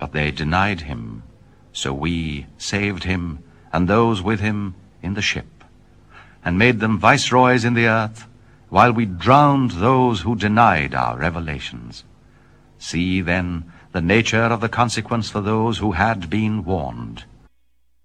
But they denied him. So we saved him and those with him in the ship, and made them viceroys in the earth, while we drowned those who denied our revelations. See then the nature of the consequence for those who had been warned.